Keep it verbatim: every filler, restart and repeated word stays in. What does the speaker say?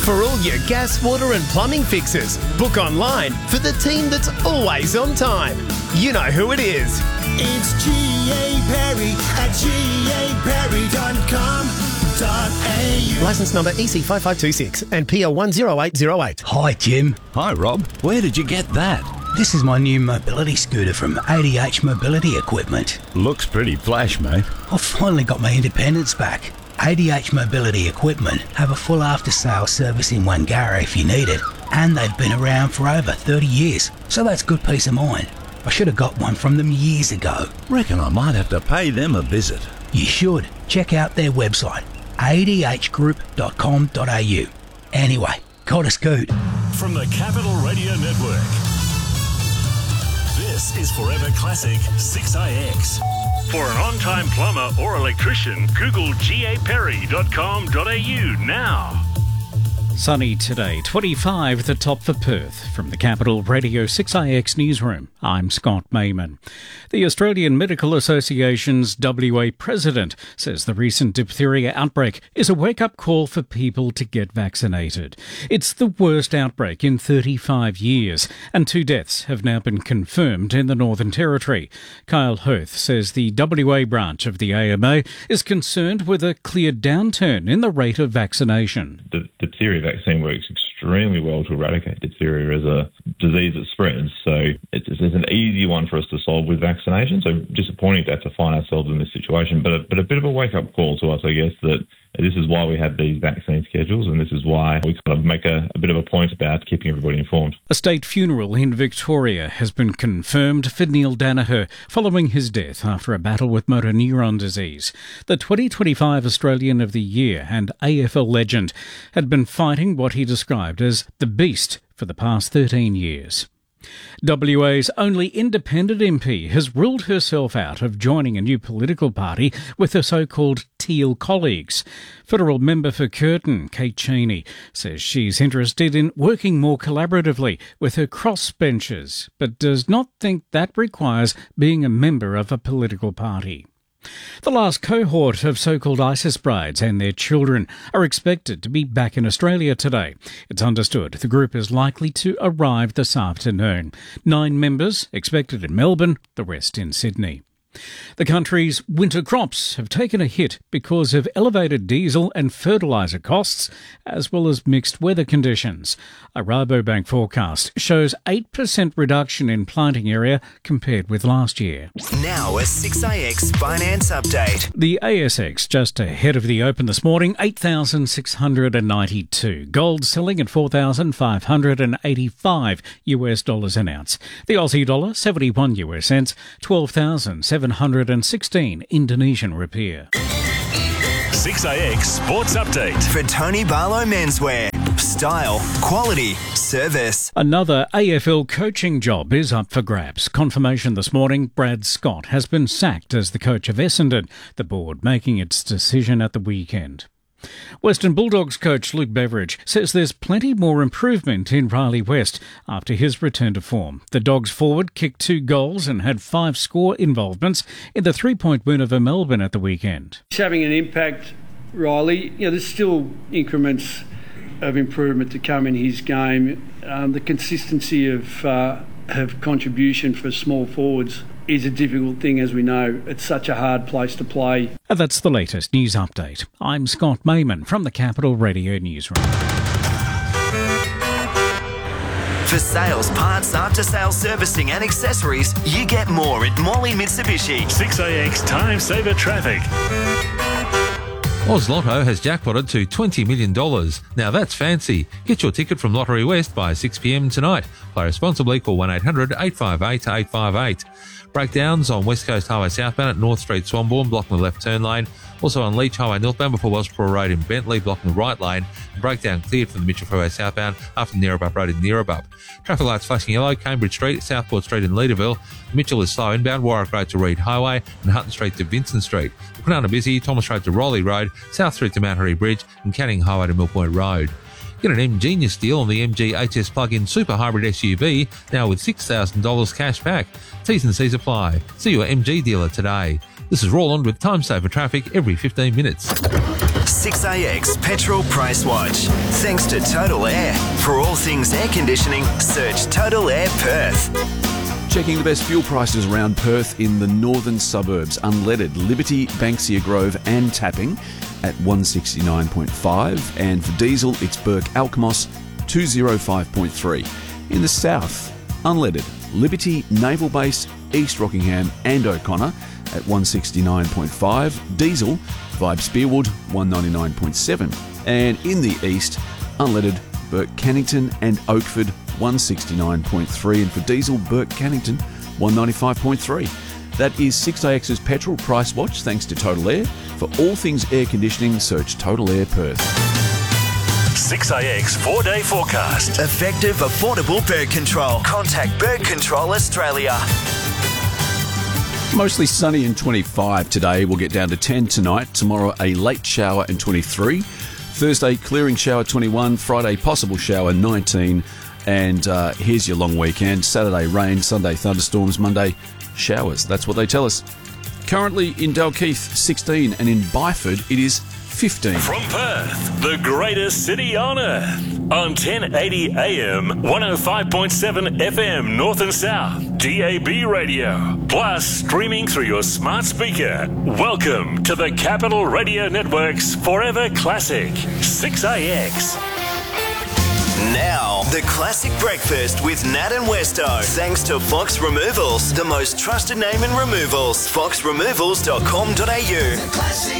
For all your gas, water and plumbing fixes, book online for the team that's always on time. You know who it is. It's G A Perry at G A Perry dot com dot A U. Licence number E C five five two six and P L one zero eight zero eight. Hi, Jim. Hi, Rob. Where did you get that? This is my new mobility scooter from A D H Mobility Equipment. Looks pretty flash, mate. I've finally got my independence back. A D H Mobility Equipment have a full after-sales service in Wangara if you need it, and they've been around for over thirty years, so that's good peace of mind. I should have got one from them years ago. Reckon I might have to pay them a visit. You should. Check out their website, A D H group dot com dot A U. Anyway, got a scoot. From the Capital Radio Network, this is Forever Classic six I X. For an on-time plumber or electrician, Google G A Perry dot com dot A U now. Sunny today, twenty-five at the top for Perth. From the Capital Radio six I X newsroom, I'm Scott Mayman. The Australian Medical Association's W A president says the recent diphtheria outbreak is a wake-up call for people to get vaccinated. It's the worst outbreak in thirty-five years, and two deaths have now been confirmed in the Northern Territory. Kyle Hoth says the W A branch of the A M A is concerned with a clear downturn in the rate of vaccination. The diphtheria vaccine works extremely well to eradicate diphtheria as a disease that spreads, so it's, it's an easy one for us to solve with vaccination. So disappointing to have to find ourselves in this situation, but a, but a bit of a wake-up call to us, I guess, that this is why we have these vaccine schedules, and this is why we kind of make a, a bit of a point about keeping everybody informed. A state funeral in Victoria has been confirmed for Neil Danaher following his death after a battle with motor neuron disease. The twenty twenty-five Australian of the Year and A F L legend had been fighting what he described as the beast for the past thirteen years. W A's only independent M P has ruled herself out of joining a new political party with her so-called Teal colleagues. Federal member for Curtin, Kate Cheney, says she's interested in working more collaboratively with her crossbenchers, but does not think that requires being a member of a political party. The last cohort of so-called ISIS brides and their children are expected to be back in Australia today. It's understood the group is likely to arrive this afternoon. Nine members expected in Melbourne, the rest in Sydney. The country's winter crops have taken a hit because of elevated diesel and fertiliser costs, as well as mixed weather conditions. A Rabobank forecast shows eight percent reduction in planting area compared with last year. Now a six I X finance update. The A S X just ahead of the open this morning, eight thousand six hundred ninety-two. Gold selling at four thousand five hundred eighty-five U S dollars an ounce. The Aussie dollar, seventy-one U S cents, twelve thousand seven hundred sixteen Indonesian rupiah. six I X Sports Update. For Tony Barlow Menswear. Style, quality, service. Another A F L coaching job is up for grabs. Confirmation this morning, Brad Scott has been sacked as the coach of Essendon, the board making its decision at the weekend. Western Bulldogs coach Luke Beveridge says there's plenty more improvement in Riley West after his return to form. The Dogs forward kicked two goals and had five score involvements in the three-point win over Melbourne at the weekend. He's having an impact, Riley. You know, there's still increments of improvement to come in his game. Um, the consistency of, uh, of contribution for small forwards is a difficult thing, as we know. It's such a hard place to play. And that's the latest news update. I'm Scott Mayman from the Capital Radio Newsroom. For sales, parts, after-sales servicing and accessories, you get more at Morley Mitsubishi. six I X Time Saver Traffic. Oz Lotto has jackpotted to twenty million dollars. Now that's fancy. Get your ticket from Lottery West by six p m tonight. Play responsibly. Call one eight hundred eight five eight eight five eight. Breakdowns on West Coast Highway southbound at North Street Swanbourne, blocking the left turn lane. Also on Leach Highway northbound before Wellsborough Road in Bentley, blocking the right lane. And breakdown cleared from the Mitchell Freeway southbound after Neerabup Road in Neerabup. Traffic lights flashing yellow, Cambridge Street, Southport Street in Leaderville. Mitchell is slow inbound, Warwick Road to Reed Highway and Hutton Street to Vincent Street. Kwinana busy, Thomas Road to Rowley Road, South Street to Mount Harry Bridge and Canning Highway to Mill Point Road. Get an M Genius deal on the M G H S plug-in super hybrid S U V now with six thousand dollars cash back. T's and C's apply. See your M G dealer today. This is Roland with Time Saver Traffic every fifteen minutes. six A X Petrol Price Watch. Thanks to Total Air. For all things air conditioning, search Total Air Perth. Checking the best fuel prices around Perth in the northern suburbs. Unleaded, Liberty, Banksia Grove and Tapping at one sixty-nine point five. And for diesel, it's Burke Alkmos two oh five point three. In the south, unleaded, Liberty, Naval Base, East Rockingham and O'Connor at one sixty-nine point five. Diesel, Vibe Spearwood one ninety-nine point seven. And in the east, unleaded, Burke Cannington and Oakford one sixty-nine point three. And for diesel, Burke Cannington one ninety-five point three. That is six A X's Petrol Price Watch, thanks to Total Air. For all things air conditioning, search Total Air Perth. six A X four-day forecast. Effective, affordable bird control. Contact Bird Control Australia. Mostly sunny and twenty-five today. We'll get down to ten tonight. Tomorrow, a late shower and twenty-three. Thursday, clearing shower twenty-one. Friday, possible shower nineteen. And uh, here's your long weekend. Saturday, rain. Sunday, thunderstorms. Monday, showers. That's what they tell us. Currently in Dalkeith, sixteen. And in Byford, it is fifteen. From Perth, the greatest city on earth. On ten eighty A M, one oh five point seven F M, North and South, D A B radio. Plus, streaming through your smart speaker. Welcome to the Capital Radio Network's Forever Classic, six A X. Now, the classic breakfast with Nat and Westo. Thanks to Fox Removals, the most trusted name in removals. fox removals dot com dot a u.